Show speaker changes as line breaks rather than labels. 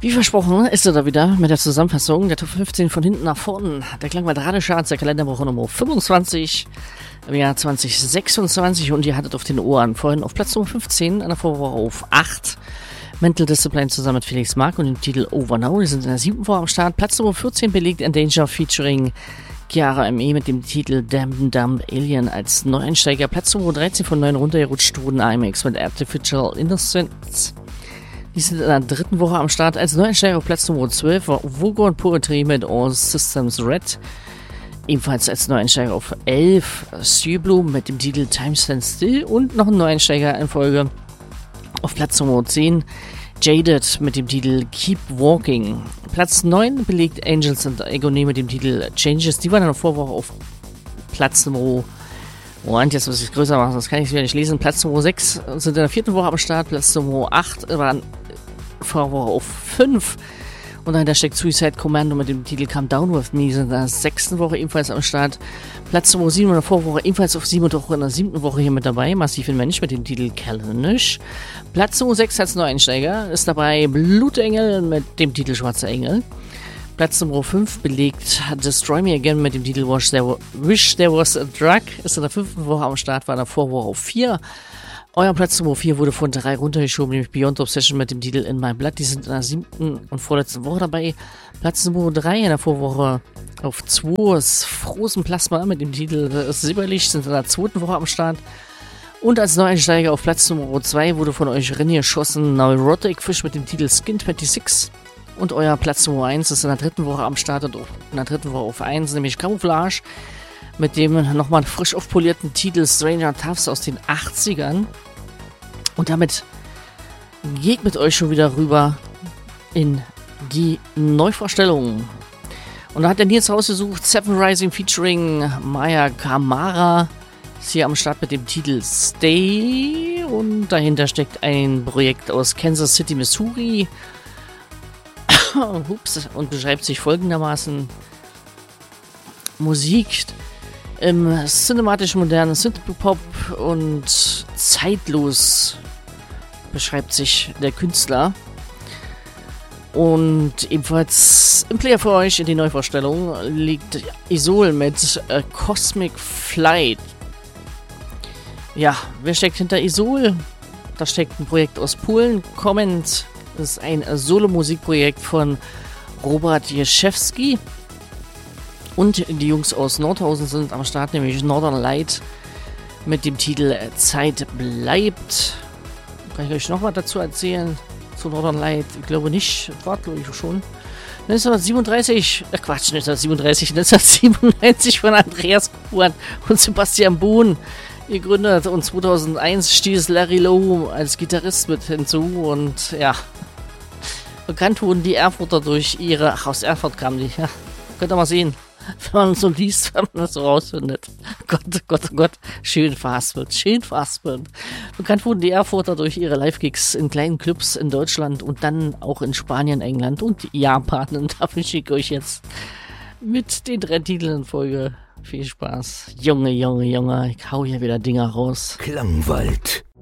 Wie versprochen ist er da wieder mit der Zusammenfassung der Top 15 von hinten nach vorn. Der Klangwald-Radecharts, der Kalenderwoche Nummer 25 im Jahr 2026 und ihr hattet auf den Ohren vorhin auf Platz Nummer 15, an der Vorwoche auf 8. Mental Discipline zusammen mit Felix Mark und dem Titel Over Now. Die sind in der 7. Woche am Start. Platz Nummer 14 belegt Endanger featuring Chiara M.E. mit dem Titel Damn Dumb Alien als Neueinsteiger. Platz Nummer 13 von 9 runtergerutscht wurden IMAX mit Artificial Innocence. Die sind in der 3. Woche am Start. Als Neueinsteiger auf Platz Nummer 12 war Vogue und Poetry mit All Systems Red. Ebenfalls als Neueinsteiger auf 11 Sjöblom mit dem Titel Time Stands Still und noch ein Neueinsteiger in Folge auf Platz Nummer 10 Jaded mit dem Titel Keep Walking. Platz 9 belegt Angels and Agony mit dem Titel Changes. Die waren in der Vorwoche auf Platz Nummer... Und jetzt muss ich es größer machen, das kann ich wieder nicht lesen. Platz Nummer 6 sind in der 4. Woche am Start. Platz Nummer 8 waren Vorwoche auf 5. Und dahinter steckt Suicide Commando mit dem Titel Come Down With Me. Sind in der 6. Woche ebenfalls am Start. Platz Nummer 7 in der Vorwoche ebenfalls auf 7 und auch in der 7. Woche hier mit dabei. Massiv ein Mensch mit dem Titel Kalanisch. Platz Nummer 6 als Neueinsteiger ist dabei Blutengel mit dem Titel Schwarzer Engel. Platz Nummer 5 belegt Destroy Me Again mit dem Titel Wish There Was a Drug. Ist in der 5. Woche am Start, war in der Vorwoche auf 4. Euer Platz Nummer 4 wurde von 3 runtergeschoben, nämlich Beyond Obsession mit dem Titel In My Blood. Die sind in der 7. und vorletzten Woche dabei. Platz Nummer 3 in der Vorwoche auf 2 ist Frozen Plasma mit dem Titel Silberlicht. Sind in der 2. Woche am Start. Und als Neueinsteiger auf Platz Nummer 2 wurde von euch reingeschossen Neurotic Fish mit dem Titel Skin 26. Und euer Platz Nummer 1 ist in der 3. Woche am Start und in der 3. Woche auf 1, nämlich Camouflage mit dem nochmal frisch aufpolierten Titel Stranger Toughs aus den 80ern. Und damit geht mit euch schon wieder rüber in die Neuvorstellung. Und da hat der Nils rausgesucht, Seven Rising featuring Maya Kamara ist hier am Start mit dem Titel Stay. Und dahinter steckt ein Projekt aus Kansas City, Missouri. Ups, und beschreibt sich folgendermaßen: Musik im cinematisch modernen Synthpop und zeitlos beschreibt sich der Künstler. Und ebenfalls im Player für euch in die Neuvorstellung liegt Isol mit Cosmic Flight. Ja, wer steckt hinter Isol? Da steckt ein Projekt aus Polen. Comment ist ein Solo-Musikprojekt von Robert Jeschewski. Und die Jungs aus Nordhausen sind am Start, nämlich Northern Light mit dem Titel Zeit bleibt. Kann ich euch noch was dazu erzählen? Zu Northern Light? Ich glaube nicht. War glaube ich schon. 1997 von Andreas Kuhn und Sebastian Bohn gegründet. Und 2001 stieß Larry Lowe als Gitarrist mit hinzu. Und ja, bekannt wurden die Erfurter durch ihre... Ach, aus Erfurt kamen die. Ja, könnt ihr mal sehen. Wenn man so liest, wenn man das so rausfindet. Gott, Gott, oh Gott. Schön verhaspelt. Bekannt wurden die Erfurter durch ihre Live-Gigs in kleinen Clubs in Deutschland und dann auch in Spanien, England und Japan. Und dafür schicke ich euch jetzt mit den 3 Titeln in Folge viel Spaß. Junge, ich hau hier wieder Dinger raus.
Klangwald.